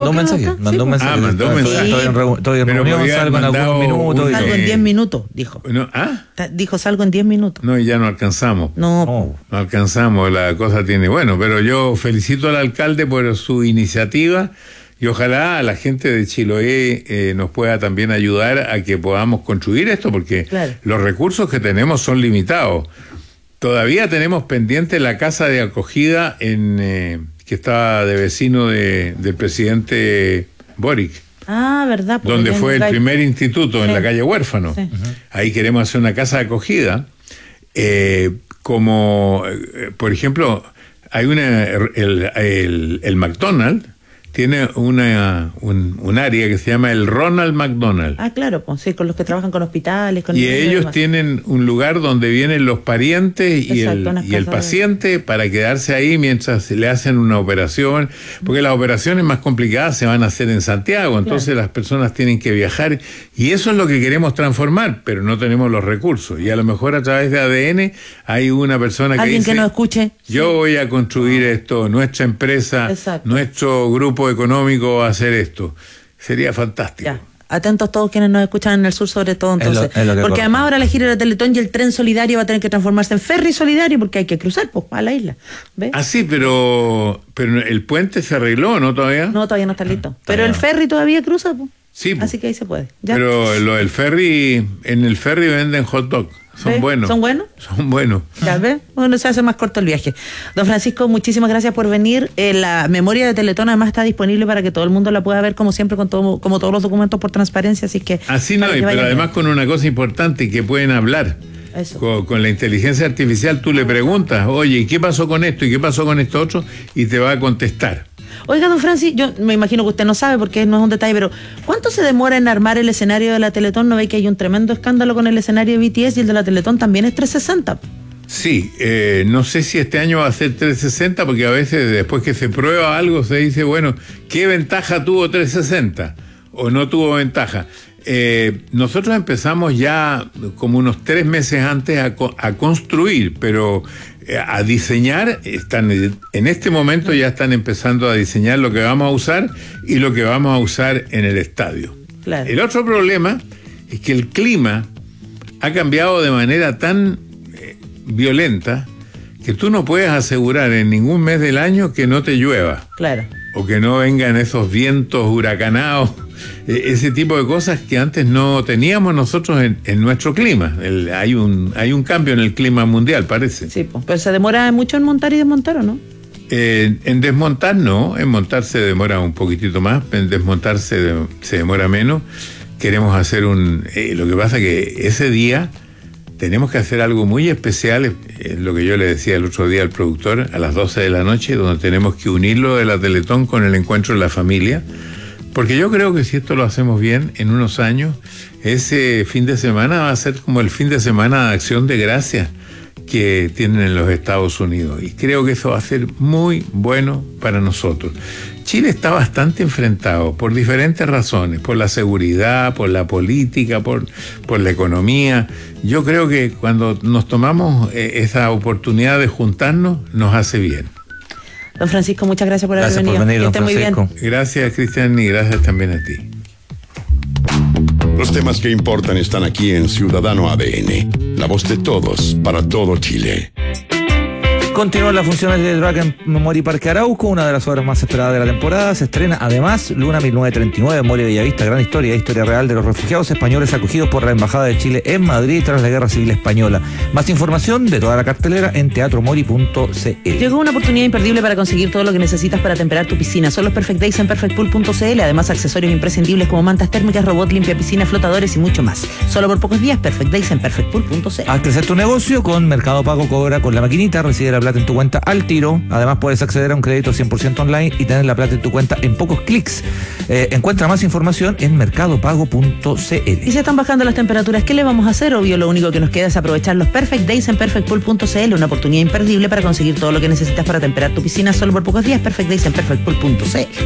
mandó un mensaje. Sí, Mandó un mensaje. Mandó un mensaje. Estoy en reunión, salgo en algunos minutos. Salgo en 10 minutos, dijo. No, Dijo, salgo en 10 minutos. No, y ya no alcanzamos. No alcanzamos, la cosa tiene... Bueno, pero yo felicito al alcalde por su iniciativa y ojalá la gente de Chiloé nos pueda también ayudar a que podamos construir esto, porque los recursos que tenemos son limitados. Todavía tenemos pendiente la casa de acogida que estaba de vecino del presidente Boric. ¿Verdad? Donde fue el primer instituto, en la calle Huérfano. Sí. Ahí queremos hacer una casa de acogida. Por ejemplo, hay el McDonald's tiene un área que se llama el Ronald McDonald. Claro, pues sí, con los que trabajan con hospitales. Y ellos tienen un lugar donde vienen los parientes y el paciente para quedarse ahí mientras le hacen una operación, porque las operaciones más complicadas se van a hacer en Santiago, entonces las personas tienen que viajar, y eso es lo que queremos transformar, pero no tenemos los recursos, y a lo mejor a través de ADN hay una persona que alguien dice, que nos escuche. Yo voy a construir esto, nuestra empresa, nuestro grupo económico va a hacer esto. Sería fantástico. Ya. Atentos todos quienes nos escuchan en el sur, sobre todo, entonces. Porque además ahora la gira de Teletón y el tren solidario va a tener que transformarse en ferry solidario porque hay que cruzar a la isla. ¿Ves? Sí, pero el puente se arregló, ¿no? ¿Todavía? No, todavía no está listo. Pero el ferry todavía cruza, pues. Sí, así que ahí se puede. ¿Ya? Pero el ferry, en el ferry venden hot dog. Son buenos. ¿Son buenos? Son buenos. Ya ves, bueno, se hace más corto el viaje. Don Francisco, muchísimas gracias por venir. La memoria de Teletón además está disponible para que todo el mundo la pueda ver, como siempre, como todos los documentos, por transparencia, así que... Así no, pero además con una cosa importante, que pueden hablar. Eso. Con la inteligencia artificial tú le preguntas, oye, ¿qué pasó con esto y qué pasó con esto otro? Y te va a contestar. Oiga, don Francis, yo me imagino que usted no sabe porque no es un detalle, pero ¿cuánto se demora en armar el escenario de la Teletón? ¿No ve que hay un tremendo escándalo con el escenario de BTS y el de la Teletón también es 360? Sí, no sé si este año va a ser 360 porque a veces después que se prueba algo se dice, bueno, ¿qué ventaja tuvo 360? ¿O no tuvo ventaja? Nosotros empezamos ya como unos 3 meses antes a construir, pero... a diseñar, en este momento ya están empezando a diseñar lo que vamos a usar y lo que vamos a usar en el estadio. Claro. El otro problema es que el clima ha cambiado de manera tan violenta que tú no puedes asegurar en ningún mes del año que no te llueva. Claro. O que no vengan esos vientos huracanados, ese tipo de cosas que antes no teníamos nosotros en nuestro clima. Hay un cambio en el clima mundial, parece. Sí, pero se demora mucho en montar y desmontar, ¿o no? En desmontar no, en montar se demora un poquitito más, en desmontar se demora menos. Queremos hacer lo que pasa que ese día tenemos que hacer algo muy especial, lo que yo le decía el otro día al productor, a las 12 de la noche, donde tenemos que unirlo de la Teletón con el encuentro de la familia, porque yo creo que si esto lo hacemos bien, en unos años, ese fin de semana va a ser como el fin de semana de Acción de Gracias que tienen en los Estados Unidos, y creo que eso va a ser muy bueno para nosotros. Chile está bastante enfrentado por diferentes razones, por la seguridad, por la política, por la economía. Yo creo que cuando nos tomamos esa oportunidad de juntarnos, nos hace bien. Don Francisco, muchas gracias por haber venido. Que esté muy bien. Gracias, Cristian, y gracias también a ti. Los temas que importan están aquí en Ciudadano ADN, la voz de todos para todo Chile. Continúan las funciones de Dragon Memory Parque Arauco, una de las obras más esperadas de la temporada. Se estrena además Luna 1939, Memoria Bellavista, gran historia real de los refugiados españoles acogidos por la Embajada de Chile en Madrid tras la Guerra Civil Española. Más información de toda la cartelera en teatromori.cl. Llegó una oportunidad imperdible para conseguir todo lo que necesitas para temperar tu piscina. Son los Perfect Days en perfectpool.cl. Además, accesorios imprescindibles como mantas térmicas, robot limpia piscina, flotadores y mucho más. Solo por pocos días, Perfect Days en perfectpool.cl. Haz crecer tu negocio con Mercado Pago. Cobra con la maquinita, recibe la plata en tu cuenta al tiro. Además, puedes acceder a un crédito 100% online y tener la plata en tu cuenta en pocos clics. Encuentra más información en mercadopago.cl. Y se están bajando las temperaturas, ¿qué le vamos a hacer? Obvio, lo único que nos queda es aprovechar los Perfect Days en perfectpool.cl, una oportunidad imperdible para conseguir todo lo que necesitas para temperar tu piscina solo por pocos días. Perfect Days en perfectpool.cl.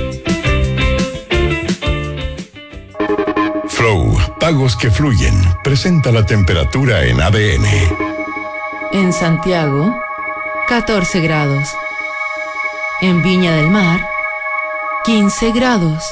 Flow, pagos que fluyen. Presenta la temperatura en ADN. En Santiago, 14 grados. En Viña del Mar, 15 grados.